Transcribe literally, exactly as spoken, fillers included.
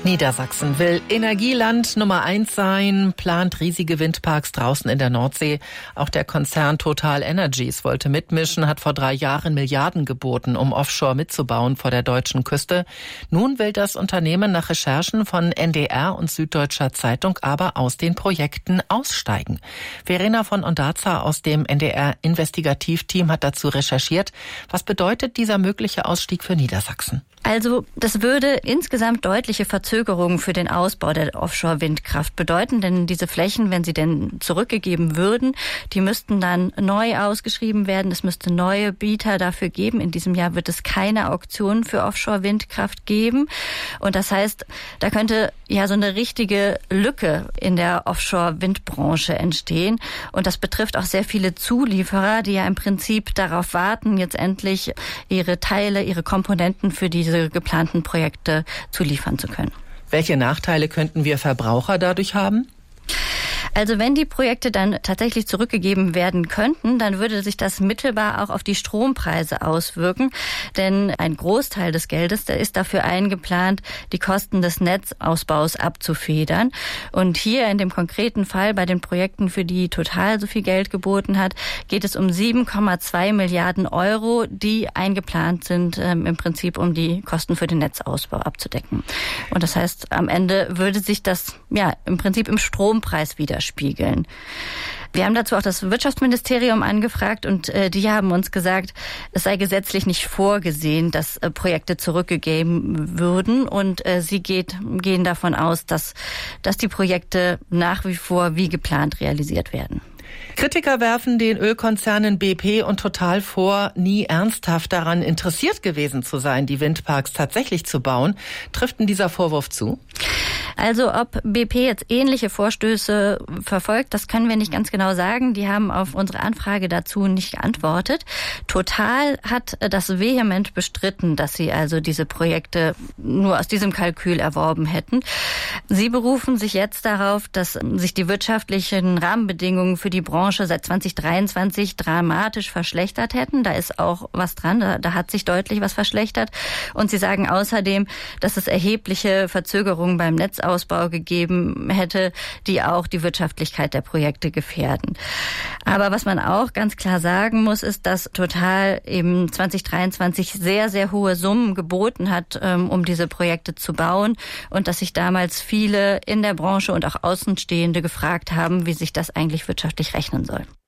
Niedersachsen will Energieland Nummer eins sein, plant riesige Windparks draußen in der Nordsee. Auch der Konzern Total Energies wollte mitmischen, hat vor drei Jahren Milliarden geboten, um Offshore mitzubauen vor der deutschen Küste. Nun will das Unternehmen nach Recherchen von N D R und Süddeutscher Zeitung aber aus den Projekten aussteigen. Verena von Ondarza aus dem N D R-Investigativteam hat dazu recherchiert. Was bedeutet dieser mögliche Ausstieg für Niedersachsen? Also das würde insgesamt deutliche Verzögerungen für den Ausbau der Offshore-Windkraft bedeuten, denn diese Flächen, wenn sie denn zurückgegeben würden, die müssten dann neu ausgeschrieben werden. Es müsste neue Bieter dafür geben. In diesem Jahr wird es keine Auktionen für Offshore-Windkraft geben. Und das heißt, da könnte ja so eine richtige Lücke in der Offshore-Windbranche entstehen. Und das betrifft auch sehr viele Zulieferer, die ja im Prinzip darauf warten, jetzt endlich ihre Teile, ihre Komponenten für diese geplanten Projekte zu liefern zu können. Welche Nachteile könnten wir Verbraucher dadurch haben? Also wenn die Projekte dann tatsächlich zurückgegeben werden könnten, dann würde sich das mittelbar auch auf die Strompreise auswirken. Denn ein Großteil des Geldes, der ist dafür eingeplant, die Kosten des Netzausbaus abzufedern. Und hier in dem konkreten Fall bei den Projekten, für die Total so viel Geld geboten hat, geht es um sieben Komma zwei Milliarden Euro, die eingeplant sind, ähm, im Prinzip um die Kosten für den Netzausbau abzudecken. Und das heißt, am Ende würde sich das ja im Prinzip im Strompreis widerspiegeln. Spiegeln. Wir haben dazu auch das Wirtschaftsministerium angefragt und äh, die haben uns gesagt, es sei gesetzlich nicht vorgesehen, dass äh, Projekte zurückgegeben würden und äh, sie geht, gehen davon aus, dass, dass die Projekte nach wie vor wie geplant realisiert werden. Kritiker werfen den Ölkonzernen B P und Total vor, nie ernsthaft daran interessiert gewesen zu sein, die Windparks tatsächlich zu bauen. Trifft denn dieser Vorwurf zu? Also ob B P jetzt ähnliche Vorstöße verfolgt, das können wir nicht ganz genau sagen. Die haben auf unsere Anfrage dazu nicht geantwortet. Total hat das vehement bestritten, dass sie also diese Projekte nur aus diesem Kalkül erworben hätten. Sie berufen sich jetzt darauf, dass sich die wirtschaftlichen Rahmenbedingungen für die Branche seit zwanzig dreiundzwanzig dramatisch verschlechtert hätten. Da ist auch was dran, da, da hat sich deutlich was verschlechtert. Und sie sagen außerdem, dass es erhebliche Verzögerungen beim Netzausbau gegeben hätte, die auch die Wirtschaftlichkeit der Projekte gefährden. Aber was man auch ganz klar sagen muss, ist, dass Total eben zwanzig dreiundzwanzig sehr, sehr hohe Summen geboten hat, um diese Projekte zu bauen und dass sich damals viele in der Branche und auch Außenstehende gefragt haben, wie sich das eigentlich wirtschaftlich rechnen soll.